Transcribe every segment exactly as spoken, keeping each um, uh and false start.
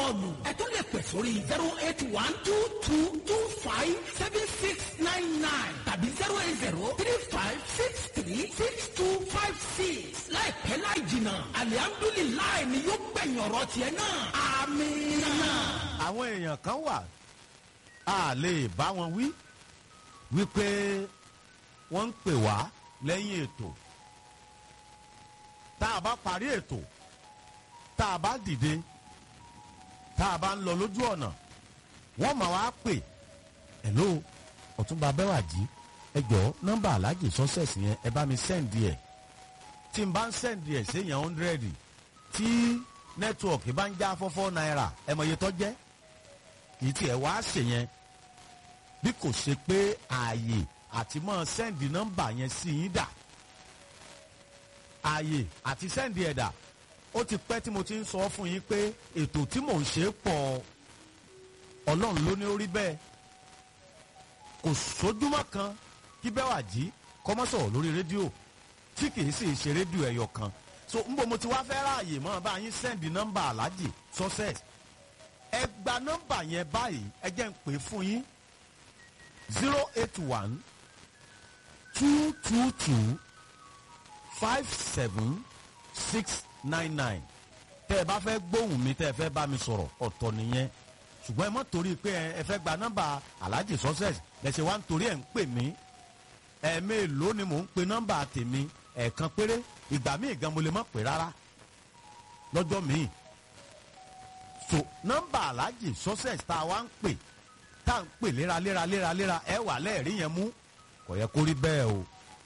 bọ́ọ̀lù ẹ tún lè pè sórí zero eight one two two two five seven six nine nine tàbí zero eight zero three five six three six two five six láìpẹ́ láì jìnnà alihamdulilayi ni yóò gbẹ̀yìn ọ̀rọ̀ tiẹ̀ náà amiina. àwọn èèyàn kan wà a lè bá wọn wí wípé wọ́n ń pè wá lẹ́yìn ètò tá a bá parí ètò tá a bá dìde tá a bá ń lọ lójú ọ̀nà wọ́n máa wá pè hello ọ̀túnba bẹ́wàjì ẹ jọ̀ọ́ nọ́mbà alájì success yẹn ẹ bá mi sẹ́ǹdì ẹ̀ tí n bá ń sẹ́ǹdì ẹ̀ séèyàn hundred tí nẹ́tíwọ̀kì bá ń já fọ́fọ́ náírà ẹ mọ̀ iye tó jẹ́ kì í tiẹ̀ wá ṣèyẹn bí kò ṣe pé ààyè àti mọ́ sẹ́ǹdì nọ́mbà yẹn sí yín dà ààyè àti sẹ́ǹdì ẹ̀dà ó ti pẹ́ tí mo ti ń sọ fún yín pé ètò tí mò ń ṣe pọ̀ ọlọ́run ló ní orí bẹ́ẹ̀ kò sójúmọ́ kan kí Bẹ́wàjí kọ́mọ́sọ̀ lórí rédíò tí kìí sì ṣe rédíò ẹ̀yọ̀ kan so ń bọ̀ mo ti wá fẹ́ ráàyè mọ́ bá yín sẹ́ǹdì nọ́mbà aláàjì success ẹ gba nọ́mbà yẹn báyìí ẹ jẹ́ ń pè fún yín zero eight one two two two five seven six nine nine tẹ́ ẹ bá fẹ́ gbóhùn mi tẹ́ ẹ fẹ́ bá mi sọ̀rọ̀ ọ̀tọ̀ nìyẹn ṣùgbọ́n ẹ mọ̀ torí pé ẹ fẹ́ gba nọ́mbà aláàjì success lẹ́sẹ̀ wá ń torí ẹ̀ ń pè mí ẹ̀ẹ́mẹ́lòó ni mò ń pe nọ́mbà tèmi ẹ̀ẹ̀kan péré ìgbà míì gan mo lè má pè rárá lọ́jọ́ míì so nọ́mbà aláàjì success tá a wá ń pè tá à ń pè léraléra léraléra ẹ wà lẹ́ẹ̀rí yẹn mú kò yẹ kó rí bẹ́ẹ̀ o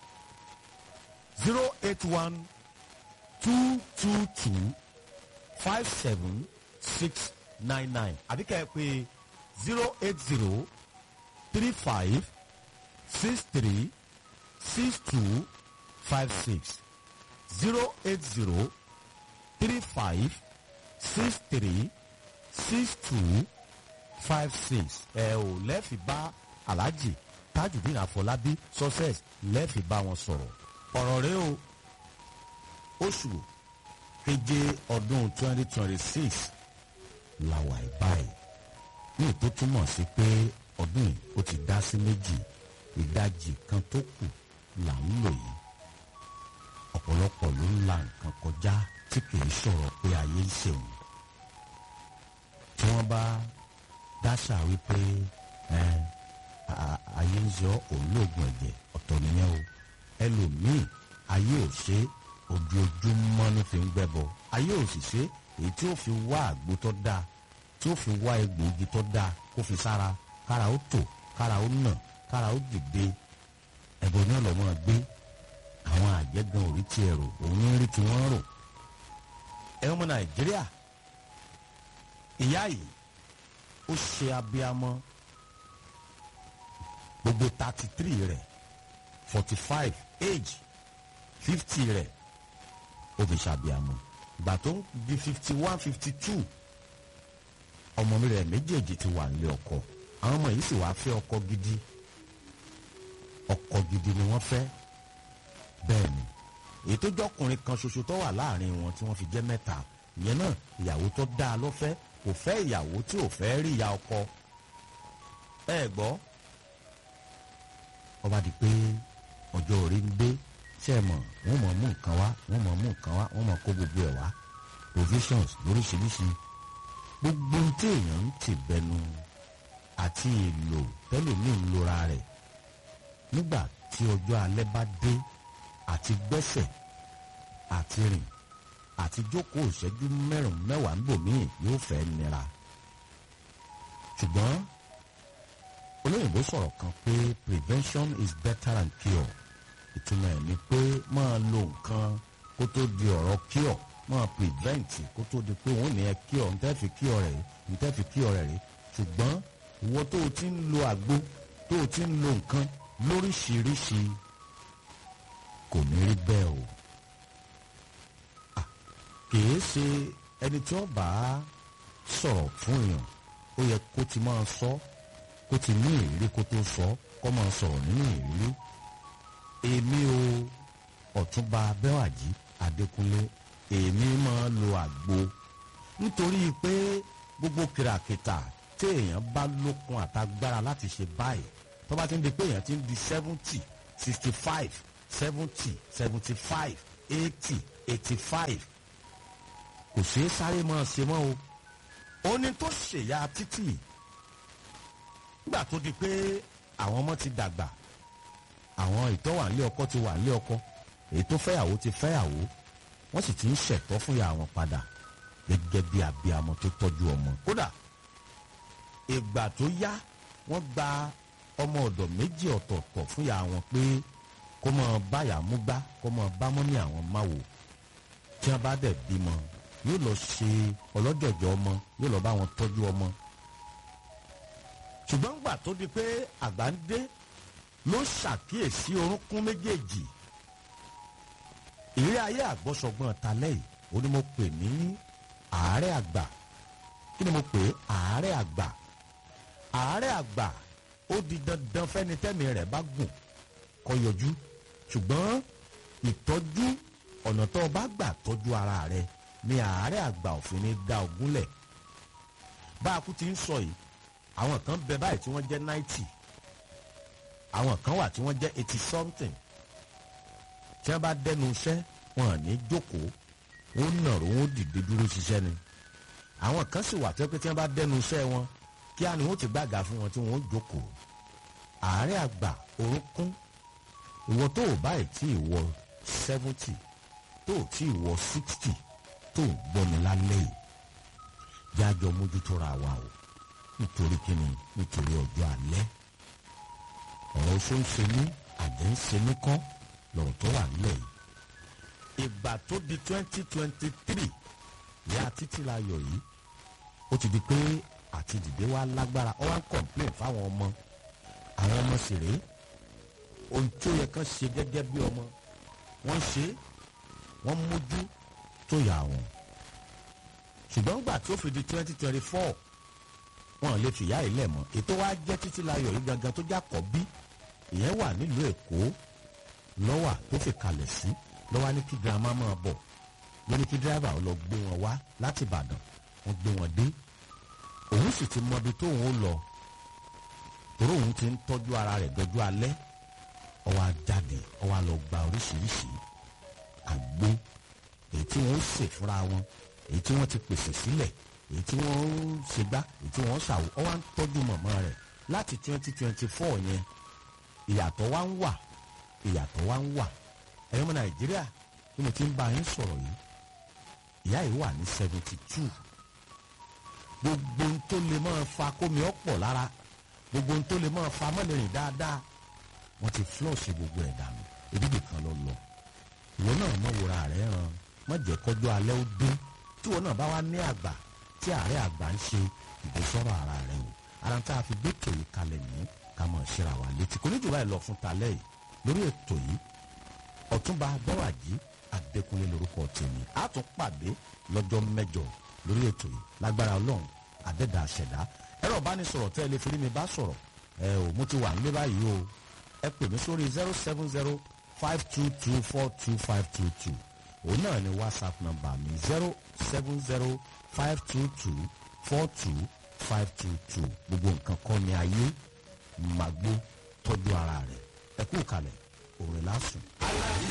zero eight one two two two five seven six nine nine àbí kẹ́ ẹ pé zero eight zero three five six three six two five six zero eight zero three five six three six two five six ẹ ò lẹ́ẹ̀fì bá aláàjì Tajudeen Afọlábí success lẹ́ẹ̀fì bá wọn sọ̀rọ̀ ọ̀rọ̀ rẹ o oṣù keje ọdún twenty twenty six làwà ìbáyìí ní ètò túmọ̀ sí pé ọdún yìí ó ti dá sí méjì ìdajì kan tó kù là ń lò yìí ọ̀pọ̀lọpọ̀ ló ń la nǹkan kọjá tí kìí sọ̀rọ̀ pé ayé ń ṣeun tí wọ́n bá dáṣà wípé ayé ń yọ òun lóògùn ẹ̀jẹ̀ ọ̀tọ̀ nìyẹn o ẹlòmíì ayé ò ṣe ojoojúmọ́ ní fi ń gbẹ́bọ ayé ò sì ṣe èyí tí ó fi wá àgbo tó dáa tí ó fi wá egbòogi tó dáa kó fi sára kára ó tò kára ó nà kára ó dìde ẹ̀bọ ní ọ̀lọ́mọ gbé àwọn àjẹgàn orí ti ẹ̀rọ òun ní rí tí wọ́n rò ẹ ọmọ Nàìjíríà ìyá yìí ó ṣe abiyamọ gbogbo thirty three rẹ̀ forty five age fifty rẹ̀ ó fi ṣàbíamọ ìgbà tó ń di fifty one fifty two ọmọ mi rẹ̀ méjèèjì ti wà nílé ọkọ àwọn ọmọ yìí sì wá fẹ́ ọkọ gidi ọkọ gidi ni wọ́n fẹ́ bẹ́ẹ̀ ni èyí tó jọkùnrin kan ṣoṣo tó wà láàrin wọn tí wọ́n fi jẹ́ mẹ́ta ìyẹn náà ìyàwó tó dáa ló fẹ́ kò fẹ́ ìyàwó tí ò fẹ́ rí ìyá ọkọ ẹ gbọ́ ọba di pé ọjọ́ orí ń dé ṣe mọ̀ wọ́n mọ̀ mú nǹkan wá wọ́n mọ̀ mú nǹkan wá wọ́n mọ̀ kó gbogbo ẹ̀ wá provisions lóríṣiríṣi gbogbo tí èèyàn ń tì bẹnu àti èlò tẹ́lẹ̀mí ń lora rẹ̀ nígbà tí ọjọ́ alẹ́ bá dé àti gbẹ́sẹ̀ àti rìn àti jókòó ìṣẹ́jú mẹ́rin mẹ́wàá níbòmíì yóò fẹ́ nira ṣùgbọ́n olóyìnbó sọ̀rọ̀ kan pé prevention is better than cure ìtumọ̀ ẹ̀ ni pé máa lo nǹkan kó tó di ọ̀rọ̀ cure máa prevent kó tó di pé wọ́n ní ẹ cure ń tẹ́ fi cure rẹ̀ ń tẹ́ fi cure rẹ̀ rí ṣùgbọ́n ìwọ tó o ti ń lo àgbo tó o ti ń lo nǹkan lóríṣiríṣi kò ní rí bẹ́ẹ̀ o kìí ṣe ẹni tí wọ́n bá sọ̀rọ̀ fún èèyàn ó yẹ kó ti máa sọ kó ti ní ìrírí kó tó sọ kó máa sọ̀rọ̀ nínú ìrírí èmi o Ọ̀túnba Bẹ́wàjí Adékúnlé èmi máa lo àgbo nítorí pé gbogbo kìràkìtà tí èèyàn bá lókun àtagbára láti ṣe báyìí tó bá ti ń di pé èèyàn ti ń di seventy sixty five seventy seventy five eighty eighty five kò ṣeé sáré mọ́ ṣe mọ́ o. ó ní tó ṣèyá títì nígbà tó di pé àwọn ọmọ ti dàgbà àwọn ìtọ́ wà nílé ọkọ ti wà nílé ọkọ èyí tó fẹ́yàwó ti fẹ́yàwó wọ́n sì ti ń ṣẹ̀tọ́ fún ìyá wọn padà gẹ́gẹ́ bí abiyamọ tó tọ́jú ọmọ. kódà ìgbà tó yá wọ́n gba ọmọ ọ̀dọ̀ méjì ọ̀tọ̀ọ̀tọ̀ fún ìyá wọn pé kó mọ báyà mú gbá kó mọ bá mọ́ ní àwọn máwo tí wọ́n bá dẹ̀ bímọ yóò lọ ṣe ọlọ́jọ̀jọ̀ ọmọ yóò lọ bá wọn tọ́jú ọmọ. ṣùgbọ́n gbà tó di pé àgbà ń dé ló ṣàkíyèsí orúnkún méjèèjì. ìrírí ayé àgbọ́sọgbọ́n talẹ́ yìí ó ní mo pè ní àárẹ̀ àgbà. kí ni mo pè é àárẹ̀ àgbà? àárẹ̀ àgbà ó di dandan fẹ́ni tẹ́mi rẹ̀ bá gùn kó yọjú ṣùgbọ́n ìtọ́jú ọ̀nà tó o bá gbà tọ́jú ara rẹ ni àárẹ̀ àgbà òfin ní dá ogúnlẹ̀. bá a kú ti ń sọ yìí àwọn kan bẹ báyìí tí wọ́n jẹ́ ninety àwọn kan wà tí wọ́n jẹ́ eighty something tí wọ́n bá dẹnu iṣẹ́ wọn à ní jókòó wọ́n nàró wọ́n dìde dúró ṣiṣẹ́ ni. àwọn kan sì wà tó pé tí wọ́n bá dẹnu iṣẹ́ wọn kí á ní wọ́n ti gbàgà fún wọn tí wọ́n jókòó. àárẹ̀ àgbà orúnkún ìwọ tó o báyìí tí ì wọ seventy tó o tí ì wọ sixty tó o gbọ́ mi lálẹ́ yìí jájọ mójútó ra wa o nítorí kíni nítorí ọjọ́ alẹ́ ọ̀rọ̀ oṣù ń ṣe ní àjẹ́ ń ṣe ní kán lọ́rọ̀ tó wà nílẹ̀ yìí. ìgbà tó di twenty twenty three ìyá títí láyọ̀ yìí ó ti di pé àti dìde wá lágbára ó wá ń complain fáwọn ọmọ àwọn ọmọ sì rèé ohun tí ó yẹ kán ṣe gẹ́gẹ́ bí ọmọ wọ́n ṣe wọ́n mójú tó yà wọ́n. ṣùgbọ́n gbà tó fi di twenty twenty four wọn lè fìyà ilẹ̀ mọ́ ètò wa jẹ́ títí láyọ̀ yìí gangan tó jákọ̀ bí ìyẹn wà nílùú èkó lọ́wà tó fi kalẹ̀ sí lọ́wọ́ ní kí girama máa bọ̀ ló ní kí dírẹ́bà lọ gbé wọn wá láti ìbàdàn wọ́n gbé wọn dé òun sì ti mọbi tóun ó lọ torí òun ti ń tọ́jú ara rẹ̀ dọ́jú alẹ́ ó wá jáde ó wá lọ gba oríṣiríṣi àgbo èyí tí wọ́n ṣe fúnra wọn èyí tí wọ́n ti pèsè sílẹ̀ èyí tí wọ́n ń ṣègbà èyí tí wọ́n ṣàwò ó wá ń tọ́jú mọ̀mọ́ rẹ̀ láti twenty twenty four yẹn ìyàtọ̀ wá ń wà ìyàtọ̀ wá ń wà ẹ̀yọ́ mọ́ nàìjíríà bí mo ti ń bá yín sọ̀rọ̀ yìí ìyá yìí wà ní seventy two gbogbo ohun tó lè máa fa kómi ọ̀pọ̀ lára gbogbo ohun tó lè máa fa mọ́lẹ̀rìn dáadáa wọ́n ti flush gbogbo ẹ̀ dànù ìdíje kan lọ lọ ìwọ náà mọ̀ wòra rẹ̀ ràn má jẹ́ kọjú alẹ́ ó dé tí ìwọ náà bá wá ní àgbà tí àárẹ̀ àgbà ń ṣe ìgbésọ̀rọ̀ ara rẹ̀ o ara tá a fi gbé tòyí kalẹ̀ ní ká mọ̀ ṣíra wa létí kò ní jù báyìí lọ fún talẹ́ yìí lórí ètò yìí ọ̀túnba bọ́wàjì adékúnlé lórúkọ tèmi á tún pàdé lọ́jọ́ mẹ́jọ lórí ètò yìí lágbára ọlọ́run àdẹ́dà àṣẹ̀dá ẹ̀rọ ìbánisọ̀rọ̀ tẹ́ ẹ lè fi rí mi bá sọ̀rọ̀ ẹ ò mo ti wà nílé báyìí o ẹ pè mí sórí zero seven zero five two two four two five two two òun náà ni whatsapp number mi zero seven zero five two two four two five two two gbogbo nǹkan kọ́ ni ayé màgbó tọ́jú ara rẹ̀ ẹ kú kalẹ̀ òun lásùn.